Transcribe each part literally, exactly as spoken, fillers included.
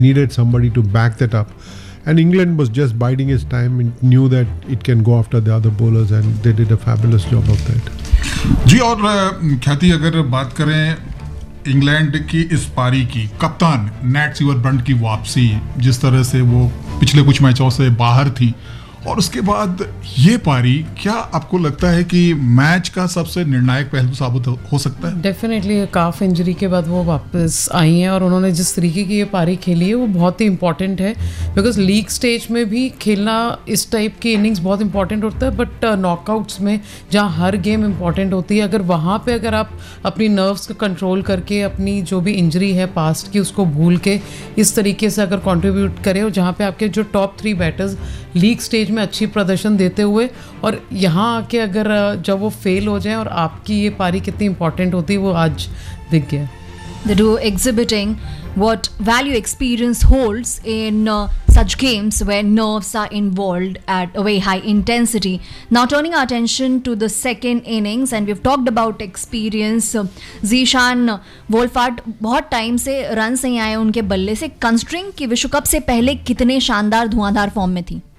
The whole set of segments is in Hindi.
needed somebody to back that up. And England was just biding its time and knew that it can go after the other bowlers, and they did a fabulous job of that. जी, और ख्याति अगर बात करें इंग्लैंड की इस पारी की, कप्तान नेट सीवरब्रंट की वापसी, जिस तरह से वो पिछले कुछ मैचों से बाहर थी, और उसके बाद ये पारी, क्या आपको लगता है कि मैच का सबसे निर्णायक पहलू साबित हो सकता है? डेफिनेटली काफ इंजरी के बाद वो वापस आई हैं और उन्होंने जिस तरीके की ये पारी खेली है वो बहुत ही इंपॉर्टेंट है, बिकॉज लीग स्टेज में भी खेलना इस टाइप की इनिंग्स बहुत इंपॉर्टेंट होता है, बट नॉकआउट्स में जहाँ हर गेम इंपॉर्टेंट होती है, अगर वहाँ पे अगर आप अपनी नर्व्स को कंट्रोल करके अपनी जो भी इंजरी है पास्ट की उसको भूल के इस तरीके से अगर कंट्रीब्यूट करें, और जहाँ पे आपके जो top three batters league stage में अच्छी प्रदर्शन देते हुए, और यहाँ आके अगर जब वो फेल हो जाए और आपकी ये पारी कितनी इंपॉर्टेंट होती है वो आज दिख गया. They do exhibiting what value experience holds in uh, such games where nerves are involved at a very high intensity. Now turning our attention to the second innings, and we've talked about experience. Zishan Wolfhard बहुत टाइम से रन नहीं आए उनके बल्ले से. कंस्ट्रिंग की विश्व कप से पहले कितने शानदार धुआंधार फॉर्म में थी.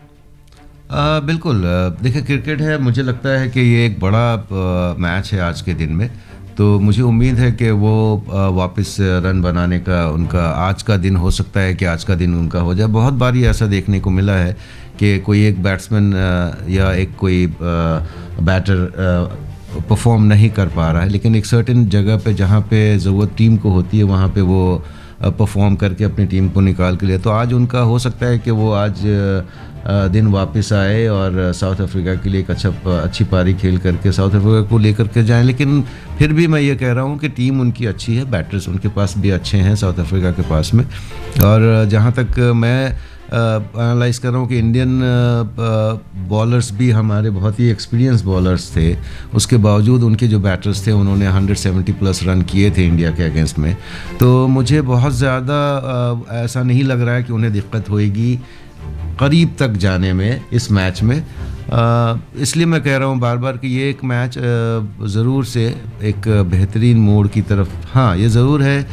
आ, बिल्कुल. देखिए, क्रिकेट है, मुझे लगता है कि ये एक बड़ा मैच है आज के दिन में, तो मुझे उम्मीद है कि वो वापस रन बनाने का उनका आज का दिन हो सकता है कि आज का दिन उनका हो जाए. बहुत बार ये ऐसा देखने को मिला है कि कोई एक बैट्समैन या एक कोई बैटर परफॉर्म नहीं कर पा रहा है, लेकिन एक सर्टेन जगह पे जहाँ पे ज़रूरत टीम को होती है वहाँ पे वो परफॉर्म करके अपनी टीम को निकाल के लिए. तो आज उनका हो सकता है कि वो आज दिन वापस आए और साउथ अफ्रीका के लिए एक अच्छा अच्छी पारी खेल करके साउथ अफ्रीका को लेकर के जाएं. लेकिन फिर भी मैं ये कह रहा हूँ कि टीम उनकी अच्छी है, बैटर्स उनके पास भी अच्छे हैं साउथ अफ्रीका के पास में. और जहाँ तक मैं एनालाइज कर रहा हूँ कि इंडियन बॉलर्स भी हमारे बहुत ही एक्सपीरियंस बॉलर्स थे, उसके बावजूद उनके जो बैटर्स थे उन्होंने एक सौ सत्तर प्लस रन किए थे इंडिया के अगेंस्ट में. तो मुझे बहुत ज़्यादा ऐसा नहीं लग रहा है कि उन्हें दिक्कत होएगी करीब तक जाने में इस मैच में. आ, इसलिए मैं कह रहा हूँ बार बार कि ये एक मैच ज़रूर से एक बेहतरीन मोड़ की तरफ. हाँ, ये ज़रूर है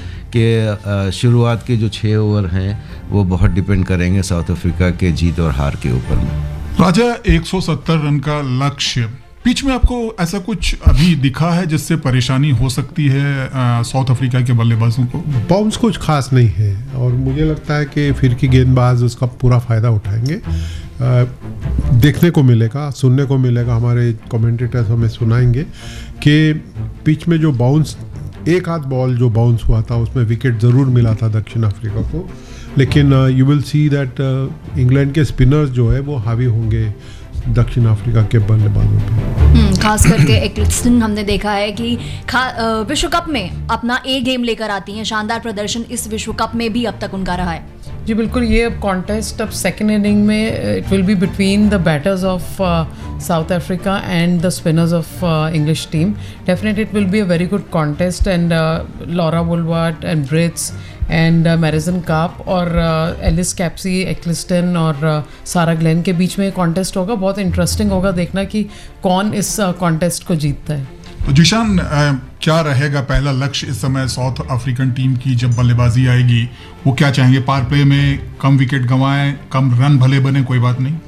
कि शुरुआत के जो छः ओवर हैं वो बहुत डिपेंड करेंगे साउथ अफ्रीका के जीत और हार के ऊपर में. राजा, एक सौ सत्तर रन का लक्ष्य, पिच में आपको ऐसा कुछ अभी दिखा है जिससे परेशानी हो सकती है साउथ अफ्रीका के बल्लेबाजों को? बाउंस कुछ खास नहीं है और मुझे लगता है कि फिर की गेंदबाज उसका पूरा फ़ायदा उठाएंगे. आ, देखने को मिलेगा, सुनने को मिलेगा, हमारे कमेंटेटर्स हमें सुनाएंगे कि पिच में जो बाउंस, एक आध बॉल जो बाउंस हुआ था उसमें विकेट ज़रूर मिला था दक्षिण अफ्रीका को, लेकिन you will see that England के स्पिनर्स जो है वो हावी होंगे दक्षिण अफ्रीका के बल्लेबाजों पे. खास करके एक्लिस्टन हमने देखा है कि विश्व कप में अपना ए गेम लेकर आती हैं. शानदार प्रदर्शन इस विश्व कप में भी अब तक उनका रहा है. जी बिल्कुल. ये अब कॉन्टेस्ट अब सेकेंड इनिंग में it will be between the batters of south Africa and the spinners of English team. Definitely it will be a very good contest, and Laura Woolworth and Brits and मैरिसन carp और एलिस कैप्सी, एक्लिस्टन और सारा ग्लेन के बीच में कॉन्टेस्ट होगा. बहुत इंटरेस्टिंग होगा देखना कि कौन इस कॉन्टेस्ट को जीतता है. तो जीशान, क्या रहेगा पहला लक्ष्य इस समय साउथ अफ्रीकन टीम की जब बल्लेबाजी आएगी? वो क्या चाहेंगे? पावर प्ले में कम विकेट गंवाएं, कम रन भले बने, कोई बात नहीं.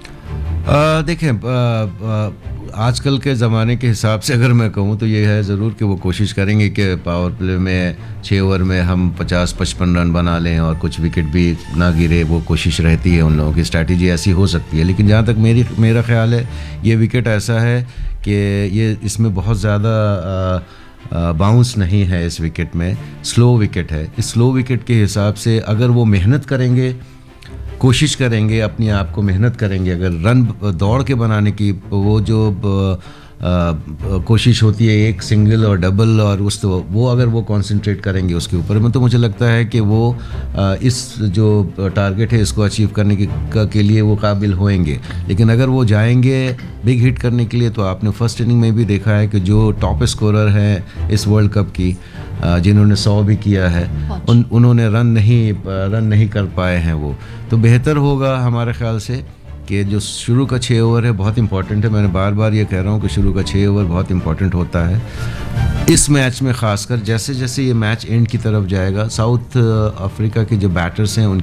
देखें, आजकल के ज़माने के हिसाब से अगर मैं कहूँ तो ये है ज़रूर कि वो कोशिश करेंगे कि पावर प्ले में छः ओवर में हम पचास पचपन रन बना लें और कुछ विकेट भी ना गिरे. वो कोशिश रहती है, उन लोगों की स्ट्रैटेजी ऐसी हो सकती है. लेकिन जहाँ तक मेरी मेरा ख्याल है, ये विकेट ऐसा है कि ये इसमें बहुत ज़्यादा बाउंस नहीं है. इस विकेट में स्लो विकेट है. इस स्लो विकेट के हिसाब से अगर वो मेहनत करेंगे, कोशिश करेंगे, अपने आप को मेहनत करेंगे, अगर रन दौड़ के बनाने की वो जो आ, आ, कोशिश होती है एक सिंगल और डबल, और उस तो वो अगर वो कंसंट्रेट करेंगे उसके ऊपर में, तो मुझे लगता है कि वो आ, इस जो टारगेट है इसको अचीव करने के, के लिए वो काबिल होंगे. लेकिन अगर वो जाएंगे बिग हिट करने के लिए, तो आपने फर्स्ट इनिंग में भी देखा है कि जो टॉप स्कोरर हैं इस वर्ल्ड कप की, जिन्होंने सौ भी किया है, उन उन्होंने रन नहीं रन नहीं कर पाए हैं. वो तो बेहतर होगा हमारे ख्याल से कि जो शुरू का छः ओवर है बहुत इंपॉर्टेंट है। मैंने बार बार ये कह रहा हूँ कि शुरू का छः ओवर बहुत इंपॉर्टेंट होता है इस मैच में, ख़ासकर जैसे जैसे ये मैच एंड की तरफ जाएगा। साउथ अफ्रीका के जो बैटर्स हैं